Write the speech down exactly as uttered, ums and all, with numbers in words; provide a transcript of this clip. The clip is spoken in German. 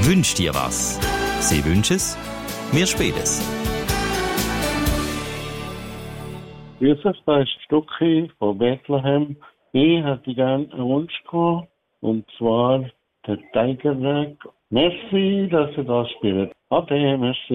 Wünsch dir was. Sie wünsch es, wir spielen es. Grüß euch, da ist Stucki von Bethlehem. Ich hätte gerne einen Wunsch gehabt, und zwar der Tiger Rag. Merci, dass ihr das spielt. Ade, merci.